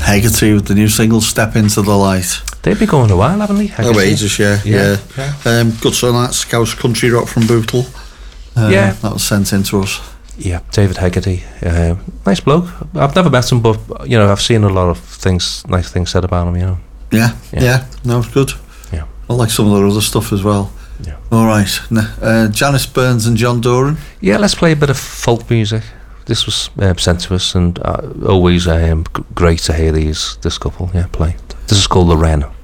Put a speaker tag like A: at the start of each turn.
A: Hegarty with the new single "Step Into the Light."
B: They've been going a while, haven't they?
A: Oh, ages, yeah. Good son, that Scouse country rock from Bootle. That was sent in to us.
B: Yeah, David Hegarty, nice bloke. I've never met him, but I've seen a lot of nice things said about him.
A: Yeah. No, it's good.
B: Yeah,
A: I like some of their other stuff as well.
B: Yeah.
A: All right, Janice Burns and John Doran.
B: Yeah, let's play a bit of folk music. This was sent to us, and always great to hear this couple play. This is called The Wren.